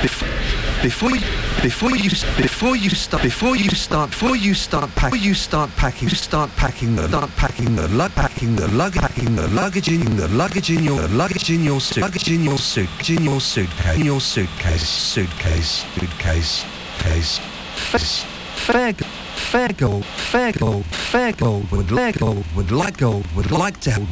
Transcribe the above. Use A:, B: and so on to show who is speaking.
A: before you start packing the luggage in your suitcase. Fairgold would like to